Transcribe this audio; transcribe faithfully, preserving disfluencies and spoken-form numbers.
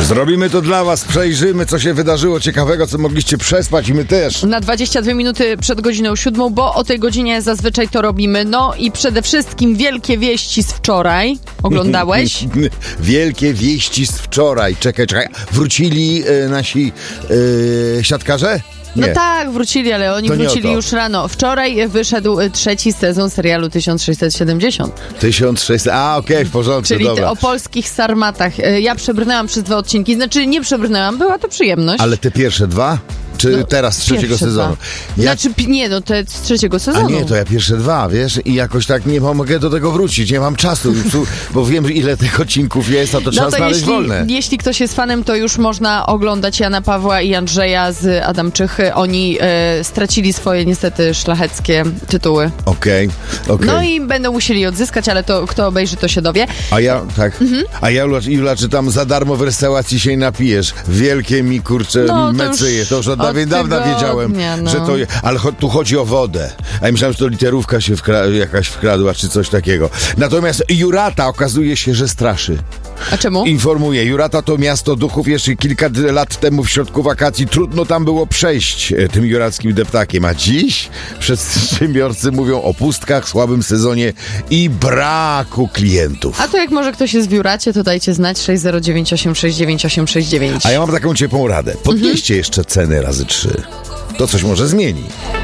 Zrobimy to dla was, przejrzymy, co się wydarzyło ciekawego, co mogliście przespać i my też. Na dwadzieścia dwie minuty przed godziną siódmą, bo o tej godzinie zazwyczaj to robimy. No i przede wszystkim wielkie wieści z wczoraj. Oglądałeś? Wielkie wieści z wczoraj. Czekaj, czekaj. Wrócili e, nasi e, siatkarze? No Nie. tak, wrócili, ale oni To nie wrócili o to. już rano. Wczoraj wyszedł y, trzeci sezon serialu tysiąc sześćset siedemdziesiąt. tysiąc sześćset. A, okej, okay, w porządku, Czyli dobra. o polskich sarmatach. Y, Ja przebrnęłam przez dwa odcinki. Znaczy nie przebrnęłam, była to przyjemność. Ale te pierwsze dwa? Czy No, teraz z trzeciego pierwsze sezonu? dwa. Jak... Znaczy, pi- nie, no to z trzeciego A sezonu. nie, to ja pierwsze dwa, wiesz? I jakoś tak nie mogę do tego wrócić, nie mam czasu, tu, bo wiem, ile tych odcinków jest, a to trzeba No to znaleźć jeśli, wolne. jeśli ktoś jest fanem, to już można oglądać Jana Pawła i Andrzeja z Adamczychy. Oni e, stracili swoje niestety szlacheckie tytuły. Okej, okej. No i będą musieli je odzyskać, ale to kto obejrzy, to się dowie. A ja, tak, Mhm. a ja, Jula, Jula, czytam, za darmo w restauracji się napijesz. Wielkie mi, kurcze, No, to mecyje. już To już od od dawien dawna tygodnia, wiedziałem, no. że to, ale cho- tu chodzi o wodę. A ja myślałem, że to literówka się wkra- jakaś wkradła, czy coś takiego. Natomiast Jurata okazuje się, że straszy. A czemu? Informuję, Jurata to miasto duchów. Jeszcze kilka d- lat temu w środku wakacji trudno tam było przejść e, tym jurackim deptakiem. A dziś przedsiębiorcy mówią o pustkach, słabym sezonie i braku klientów. A to jak może ktoś jest w Juracie, to dajcie znać sześć zero dziewięć osiem sześć dziewięć osiem sześć dziewięć. A ja mam taką ciepłą radę. Podnieście jeszcze ceny razy trzy. To coś może zmieni.